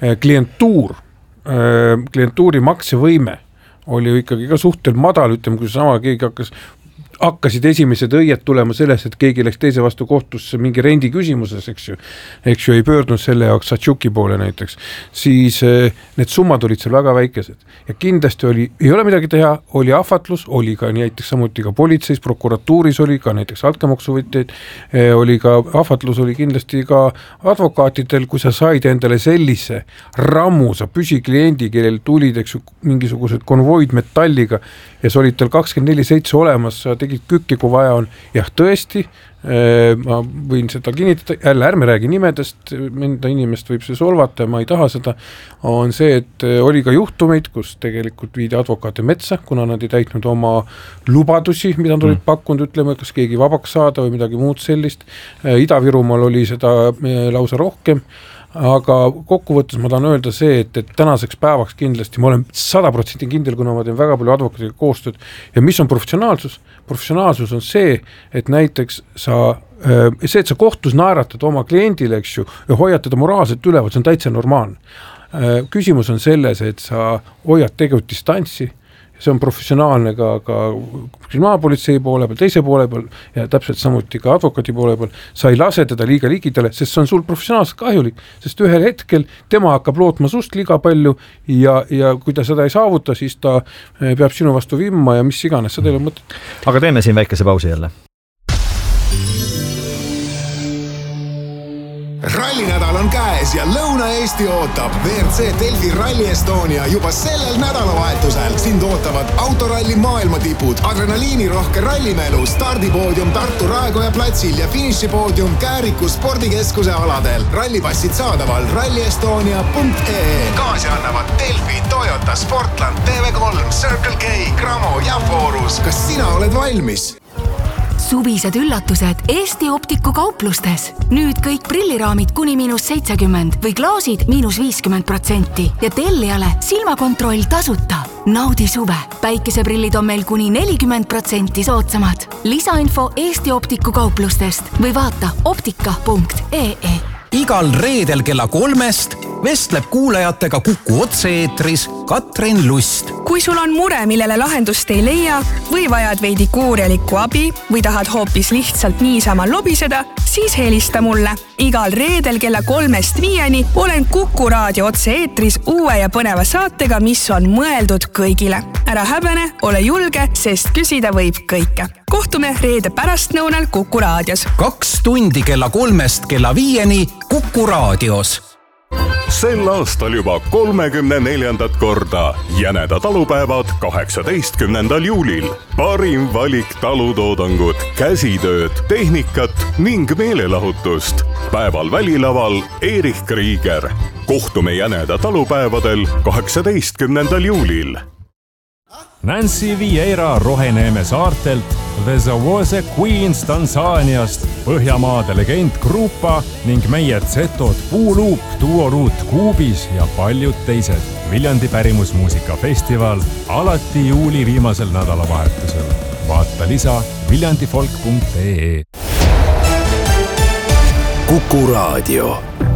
klientuuri maksevõime oli ju ikkagi ka suhtel madal, ütleme, kui sama keegi hakkasid esimesed õied tulema sellest, et keegi läks teise vastu kohtusse mingi rendi küsimuses, eks ju, ei pöördunud selle jaoks Satšuki poole näiteks, siis need summad olid seal väga väikesed ja kindlasti ei ole midagi teha, oli ahvatlus, oli ka näiteks samuti ka politseis, prokuratuuris oli ka näiteks altkäemaksuvõtjaid, oli ka ahvatlus, oli kindlasti ka advokaatidel, kui sa said endale sellise rammusa püsikliendi, kellel tulid, eks ju, mingisugused konvoid metalliga ja sa olid tal 24/7 olemas, sa tegid kükki, kui vaja on, jah tõesti, ma võin seda kinnitada, jälle ärme räägi nimedest, mõnda inimest võib see solvata ja ma ei taha seda, on see, et oli ka juhtumeid, kus tegelikult viidi advokaate metsa, kuna nad ei täitnud oma lubadusi, mida nad olid pakkunud, ütleme, kas keegi vabaks saada või midagi muud sellist. Ida-Virumaal oli seda lausa rohkem, aga kokkuvõttes ma tahan öelda see, et tänaseks päevaks kindlasti ma olen 100% kindel, kuna ma teen väga palju advokaadiga koostööd ja mis on professionaalsus? Professionaalsus on see, et näiteks see, et sa kohtus naeratad oma kliendile, eks ju, ja hoiad teda moraalselt üleval, see on täitsa normaalne. Küsimus on selles, et sa hoiad tegelikult distantsi, see on professionaalne ka kriminaalpolitsei poole peal, teise poole peal ja täpselt samuti ka advokaadi poole peal. Sa ei lase teda liiga ligidale, sest see on sul professionaalselt kahjulik, sest ühel hetkel tema hakkab lootma sust liiga palju ja kui ta seda ei saavuta, siis ta peab sinu vastu vimma ja mis iganes, seda ei ole mõtet. Aga teeme siin väikese pausi jälle. Rallinädal on käes ja Lõuna-Eesti ootab WRC Delfi Rally Estonia juba sellel nädalavahetusel. Sind ootavad autoralli maailmatipud, adrenaliinirohke rallimelu, stardipoodium Tartu Raekoja platsil ja finišipoodium Kääriku spordikeskuse aladel. Rallipassid saadaval rallyestonia.ee. Kaasi annavad Delfi, Toyota, Sportland, TV3, Circle K, Gramo ja Forus. Kas sina oled valmis? Suvised üllatused Eesti Optiku kauplustes. Nüüd kõik prilliraamid kuni -70 või klaasid -50% ja tellijale silmakontroll tasuta. Naudi suve. Päikeseprillid on meil kuni 40% soodsamad. Lisainfo Eesti Optiku kauplustest või vaata optika.ee. Igal reedel kella 3 vestleb kuulajatega Kuku otse-eetris Katrin Lust. Kui sul on mure, millele lahendust ei leia või vajad veidi kuurjalikku abi või tahad hoopis lihtsalt niisama lobiseda, siis helista mulle. Igal reedel kella 3-5 olen Kuku raadio otse-eetris uue ja põneva saatega, mis on mõeldud kõigile. Ära häbene, ole julge, sest küsida võib kõike. Kohtume reede pärastnõunal Kuku raadios. 2 tundi kella 3 kella 5 Kuku raadios. Sel aastal juba 34. korda Jäneda talupäevad 18. juulil. Parim valik talutoodangut, käsitööd, tehnikat ning meelelahutust. Päeval välilaval Erich Krieger. Kohtume Jäneda talupäevadel 18. juulil. Nancy Vieira Roheneeme saartelt, The Zawose Queens Tansaaniast, Põhjamaade legend Grupa ning meie Zetod Puuluup, Duoruut Kuubis ja paljud teised. Viljandi pärimusmuusikafestival alati juuli viimasel nädalavahetusel. Vaata lisa viljandifolk.ee. Kuku raadio.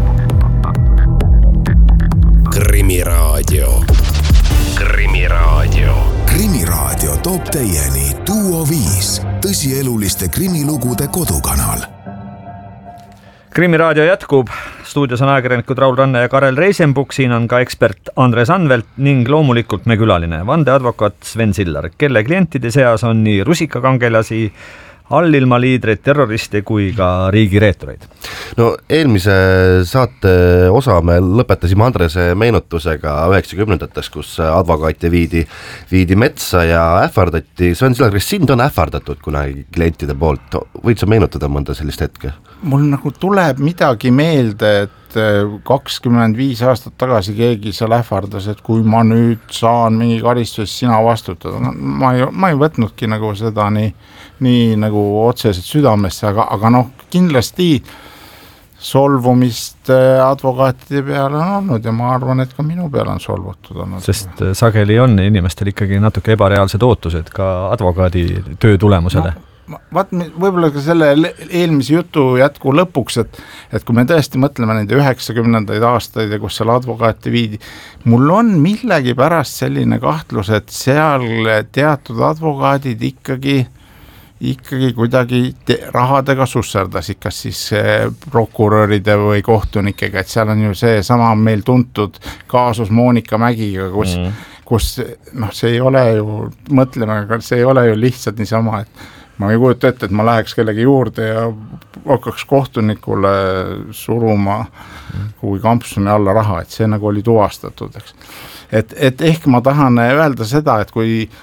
Krimiraadio. Krimiraadio. Krimiraadio toob teieni Duo 5, tõsieluliste krimilugude kodukanal. Krimiraadio jätkub, stuudios on ajakirjanikud Raul Ranne ja Karel Reisenbuk, siin on ka ekspert Andres Anvelt ning loomulikult me külaline, vandeadvokaat Sven Sillar, kelle klientide seas on nii rusikakangelasi, allilma liidreid, terroriste kui ka riigireetureid. No eelmise saate osa me lõpetasime Andrese meenutusega 90-ndates, kus advokaati viidi metsa ja ähvardati. Sven Sillar, kas sind on ähvardatud kunagi klientide poolt? Võid sa meenutada mõnda sellist hetke? Mul nagu tuleb midagi meelde, et 25 aastat tagasi keegi seal ähvardas, et kui ma nüüd saan mingi karistus, sina vastutada. Ma ei võtnudki nagu seda nii nagu otseselt südamesse, aga noh, kindlasti solvumist advokaatide peale on olnud ja ma arvan, et ka minu peale on solvutud olnud. Sest sageli on inimestel ikkagi natuke ebareaalsed ootused ka advokaadi töö tulemusele. Vaat võib-olla ka selle eelmise jutu jätku lõpuks, et kui me tõesti mõtleme nende 90. aastaid ja kus seal advokaati viidi, mul on millegi pärast selline kahtlus, et seal teatud advokaadid ikkagi kuidagi rahadega susserdasid, kas siis prokuröride või kohtunikega, et seal on ju see sama meil tuntud kaasus Monika Mägiga, kus see ei ole ju, mõtleme, see ei ole ju lihtsalt niisama, et ma ei kujuta ette, et ma läheks kellegi juurde ja hakkaks kohtunikule suruma kui kampsuni alla raha, et see nagu oli tuvastatud, eks. Et ehk ma tahan öelda seda, et kui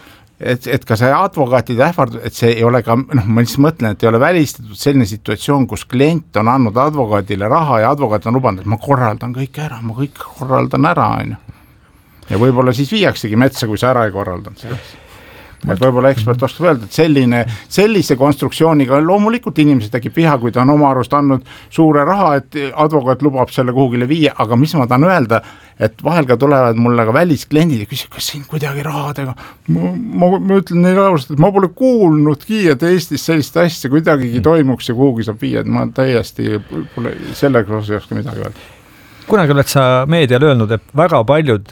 et ka see advokaatide ähvardus, et see ei ole ka, ma lihtsalt mõtlen, et ei ole välistatud selline situatsioon, kus klient on andnud advokaadile raha ja advokaat on lubanud, et ma korraldan kõik ära, on ju. Ja võib-olla siis viiaksegi metsa, kui sa ära ei korraldanud seda. Et võib-olla ekspert oskab öelda, et sellise konstruktsiooniga loomulikult inimesed tekib viha, kui ta on oma arust andnud suure raha, et advokaat lubab selle kuhugile viia, aga mis ma tahan öelda, et vahel ka tulevad mulle ka väliskliendid ja küsib, kas siin kuidagi rahadega, ma ütlen neile ausalt, et ma pole kuulnudki, et Eestis sellist asja kuidagigi toimuks ja kuhugi saab viia, et ma täiesti pole sellega ei oska midagi öelda. Kunagi oled sa meedial öelnud, et väga paljud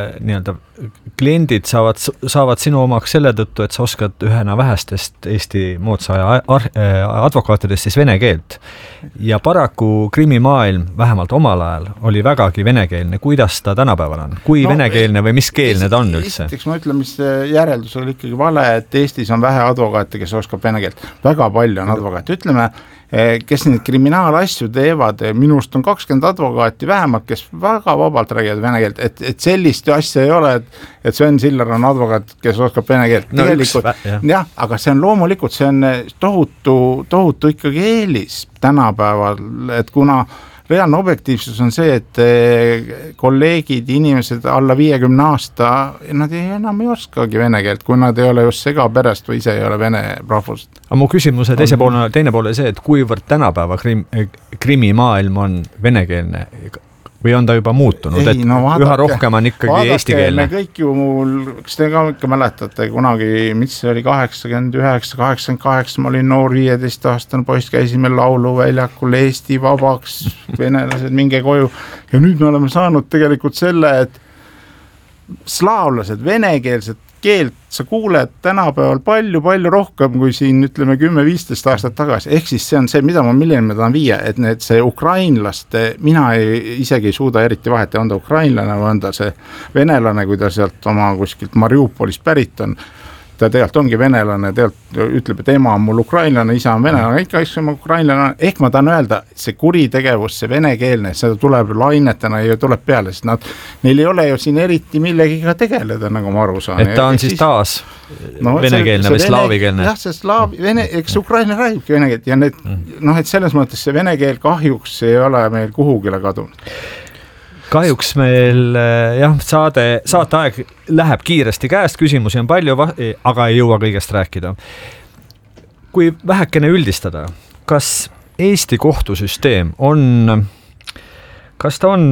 kliendid saavad sinu omaks selle tõttu, et sa oskad ühena vähestest Eesti moodsa advokaatidest siis vene keelt. Ja paraku krimimaailm, vähemalt omal ajal, oli vägagi venekeelne. Kuidas ta tänapäeval on? Kui venekeelne või mis keelne ta on üldse? Esiteks ma ütlen, mis järeldus oli ikkagi vale, et Eestis on vähe advokaate, kes oskab vene keelt. Väga palju on advokaate. Ütleme, kes neid kriminaalasju teevad, minust on 20 advokaati vähemalt, kes väga vabalt räägivad vene keelt, et sellist asja ei ole, et Sven Siller on advokaat, kes oskab vene keelt. No jah, aga see on loomulikult, see on tohutu ikkagi eelis tänapäeval, et kuna reaalne objektiivsus on see, et kolleegid, inimesed alla 50 aasta, nad enam ei oskagi vene keelt, kui nad ei ole just segaperest või ise ei ole vene rahvust. Aga mu küsimuse teine pool on see, et kuivõrd tänapäeva krimimaailm on venekeelne või on ta juba muutunud, et üha rohkem on ikkagi eestikeelne? Me kõik ju kas te ka ikka mäletate, kunagi, mis oli 89, 88, ma olin noor 15-aastane poiss, käisime lauluväljakul Eesti vabaks, venelased minge koju ja nüüd me oleme saanud tegelikult selle, et slaavlased, venekeelsed keelt sa kuuled tänapäeval palju rohkem kui siin ütleme 10-15 aastat tagasi, ehk siis see on see, mida ma tahan viia, et see ukrainlaste, mina isegi ei suuda eriti vahet, on ta ukrainlane või on ta see venelane, kui ta sealt oma kuskilt Mariupolist pärit on, ta tegelikult ongi venelane, tegelikult ütleb, et ema on mul ukrainlane, isa on venelane, ikka on ukrainlane, ehk ma tahan öelda, see kuritegevus, see venekeelne, seda tuleb lainetena ja tuleb peale, sest neil ei ole ju siin eriti millegiga tegeleda, nagu ma aru saan. Et ta on siis taas venekeelne või slaavikeelne? Jah, see eks Ukraina räägibki vene keelt ja et selles mõttes see vene keel kahjuks ei ole meil kuhugile kadunud. Kahjuks meil saateaeg läheb kiiresti käest, küsimusi on palju, aga ei jõua kõigest rääkida. Kui vähekene üldistada, kas Eesti kohtusüsteem kas ta on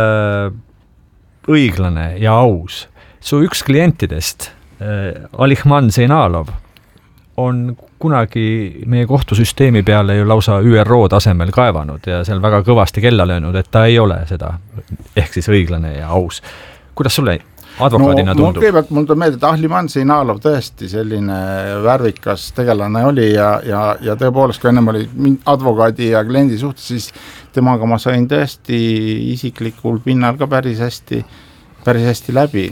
õiglane ja aus? Su üks klientidest, Alihman Zeinalov, on kunagi meie kohtusüsteemi peale ju lausa ÜRO tasemel kaevanud ja seal väga kõvasti kella löönud, et ta ei ole seda, ehk siis õiglane ja aus. Kuidas sulle advokaadina tundub? Kõigepealt mul tuleb meelde, et Ahliman Zeinalov tõesti selline värvikas tegelane oli ja tõepoolest, kui ennem oli advokaadi ja kliendi suhtes, siis temaga ma sain tõesti isiklikul pinnal ka päris hästi läbi.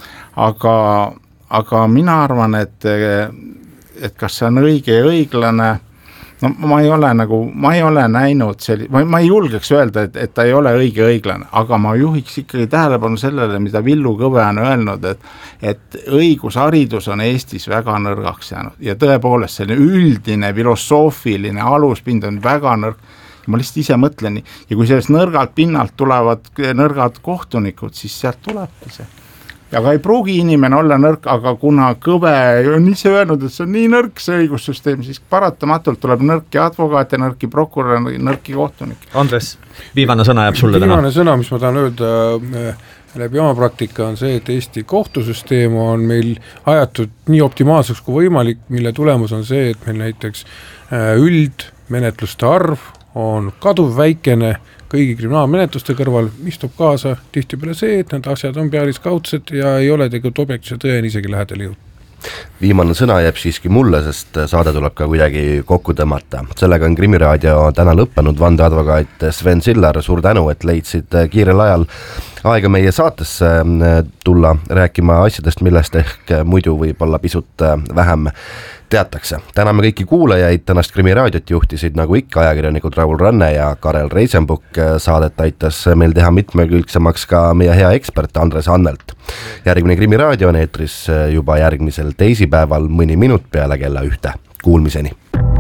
Aga mina arvan, et kas see on õige ja õiglane, no ma ei ole näinud ma ei julgeks öelda, et ta ei ole õige ja õiglane, aga ma juhiks ikkagi tähelepanu sellele, mida Villu Kõve on öelnud, et õigusharidus on Eestis väga nõrgaks jäänud ja tõepoolest selline üldine filosoofiline aluspind on väga nõrk. Ma lihtsalt ise mõtlen ja kui sellest nõrgalt pinnalt tulevad nõrgad kohtunikud, siis sealt tulebki see. Ja ka ei pruugi inimene olla nõrk, aga kuna Kõve on ise öelnud, et see on nii nõrk see õigussüsteem, siis paratamatult tuleb nõrki advokaate, nõrki prokurör, nõrki kohtunik. Andres, viimane sõna jääb sulle täna. Viimane sõna, mis ma tahan öelda läbi oma praktika on see, et Eesti kohtusüsteem on meil ajatud nii optimaalseks kui võimalik, mille tulemus on see, et meil näiteks üldmenetluste arv on kaduv väikene kõigi kriminaalmenetluste kõrval, mis toob kaasa tihtipeale see, et need asjad on pealiskaudsed ja ei ole tegelikult objektiivse tõeni isegi lähedal jõud. Viimane sõna jääb siiski mulle, sest saade tuleb ka kuidagi kokku tõmmata. Sellega on Krimiraadio täna lõppenud, vandeadvokaat Sven Siller, suur tänu, et leidsid kiirel ajal aega meie saatesse tulla rääkima asjadest, millest ehk muidu võib-olla pisut vähem teatakse. Täname kõiki kuulajaid, tänast Krimiraadiot juhtisid nagu ikka ajakirjanikud Raul Ranne ja Karel Reisenbuk. Saadet aitas meil teha mitmekülgsemaks ka meie hea ekspert Andres Annelt. Järgmine Krimiraadio on eetris juba järgmisel teisipäeval mõni minut peale kella 1. Kuulmiseni.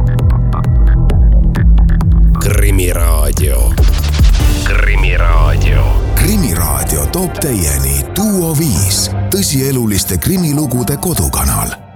Krimiraadio. Krimiraadio. Krimiraadio toob teieni Duo 5, tõsieluliste krimilugude kodukanal.